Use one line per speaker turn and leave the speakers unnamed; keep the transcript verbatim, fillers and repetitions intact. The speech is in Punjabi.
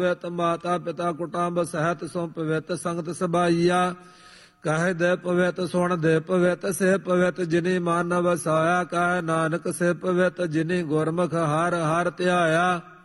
ਪਵਿੱਤ ਮਾਤਾ ਪਿਤਾ ਕੁਟੰਬ ਸਹਿਤ ਸੋ ਪਵਿੱਤ ਸੰਗਤ ਸਭਾਈਆ ਕਹਿ ਦੇ ਪਵਿੱਤ ਸੁਣ ਦੇ ਪਵਿੱਤ ਸੇ ਪਵਿੱਤ ਜਿਨੀ ਮਨ ਵਸਾਇਆ ਕਹਿ ਨਾਨਕ ਸੇ ਪਵਿੱਤ ਜਿਨੀ ਗੁਰਮੁਖ ਹਰ ਹਰ ਧਿਆਇਆ।